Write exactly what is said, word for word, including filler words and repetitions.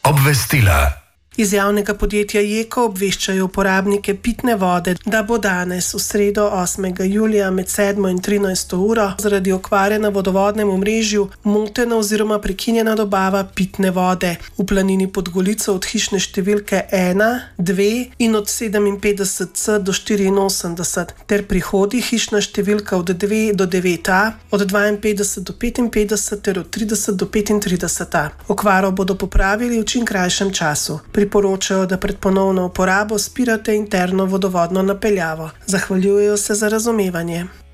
Obvestila. Iz javnega podjetja Jeko obveščajo uporabnike pitne vode, da bo danes v sredo osmega julija med sedmo in trinajsto uro zaradi okvare na vodovodnem omrežju motena oziroma prekinjena dobava pitne vode v Planini pod Golico od hišne številke ena, dve in od sedeminpetdeset C do štiriinosemdeset ter pri Hodi hišna številka od dve do devet A, od dvainpetdeset do petinpetdeset ter od trideset do petintrideset A. Okvaro bodo popravili v čim krajšem času. Priporočajo, da pred ponovno uporabo spirate interno vodovodno napeljavo. Zahvaljujejo se za razumevanje.